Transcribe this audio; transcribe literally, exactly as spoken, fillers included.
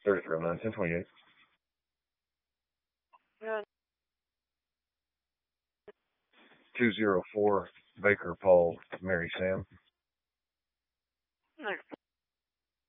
thirty-three oh nine, ten twenty-eight. Yeah. two oh four Baker Paul Mary Sam.